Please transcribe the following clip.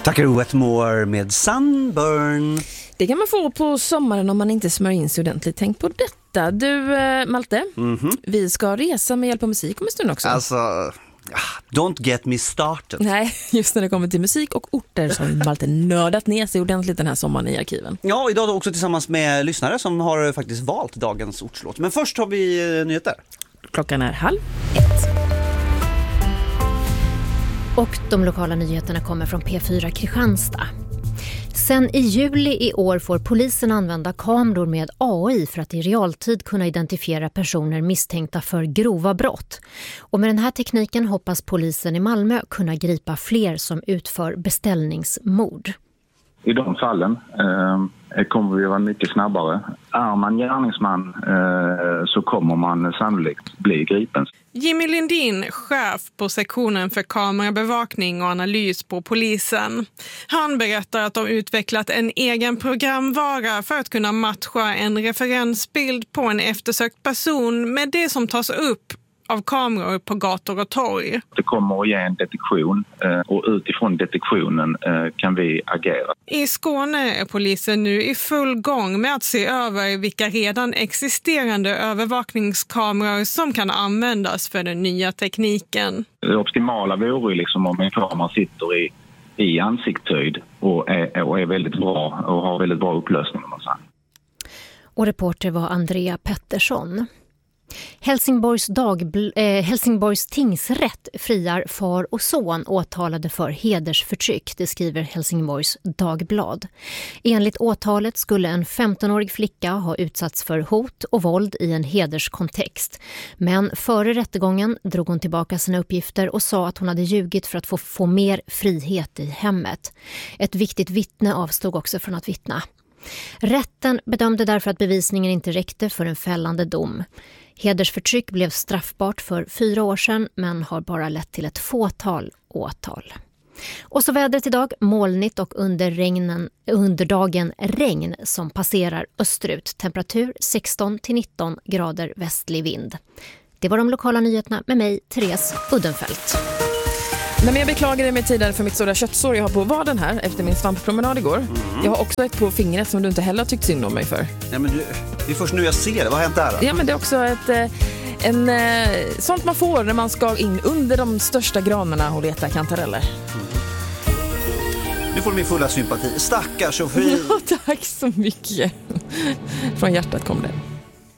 Tackar Wetmore med Sunburn. Det kan man få på sommaren om man inte smör in sig ordentligt. Tänk på detta. Du, Malte, vi ska resa med hjälp av musik om en stund också. Alltså, don't get me started. Nej, just när det kommer till musik och orter som Malte nördat ner sig ordentligt den här sommaren i arkiven. Ja, idag också tillsammans med lyssnare som har faktiskt valt dagens ortslåt. Men först har vi nyheter. Klockan är 12:30. Och de lokala nyheterna kommer från P4 Kristianstad. Sen i juli i år får polisen använda kameror med AI för att i realtid kunna identifiera personer misstänkta för grova brott. Och med den här tekniken hoppas polisen i Malmö kunna gripa fler som utför beställningsmord. I de fallen kommer vi vara mycket snabbare. Är man gärningsman så kommer man sannolikt bli gripen. Jimmy Lindin, chef på sektionen för kamerabevakning och analys på polisen. Han berättar att de utvecklat en egen programvara för att kunna matcha en referensbild på en eftersökt person med det som tas upp av kameror på gator och torg. Det kommer att ge en detektion och utifrån detektionen kan vi agera. I Skåne är polisen nu i full gång med att se över vilka redan existerande övervakningskameror som kan användas för den nya tekniken. Det optimala vore liksom om en kamera sitter i ansiktshöjd och är väldigt bra och har väldigt bra upplösning. Och reporter var Andrea Pettersson. Helsingborgs tingsrätt friar far och son åtalade för hedersförtryck, det skriver Helsingborgs Dagblad. Enligt åtalet skulle en 15-årig flicka ha utsatts för hot och våld i en hederskontext. Men före rättegången drog hon tillbaka sina uppgifter och sa att hon hade ljugit för att få mer frihet i hemmet. Ett viktigt vittne avstod också från att vittna. Rätten bedömde därför att bevisningen inte räckte för en fällande dom. Hedersförtryck blev straffbart för 4 år sedan men har bara lett till ett fåtal åtal. Och så vädret idag, molnigt och under dagen regn som passerar österut. Temperatur 16-19 grader västlig vind. Det var de lokala nyheterna med mig, Therese Uddenfelt. Nej, men jag beklagar mig tidigare för mitt stora köttsår jag har på vaden här efter min svamppromenad igår. Jag har också ett på fingret som du inte heller har tyckt synd om mig för. Nej, men det är först nu jag ser det. Vad har hänt där då? Ja, men det är också sånt man får när man ska in under de största granarna och leta kantareller. Nu får du min fulla sympati. Stackars Sofie. Ja, tack så mycket. Från hjärtat kom det.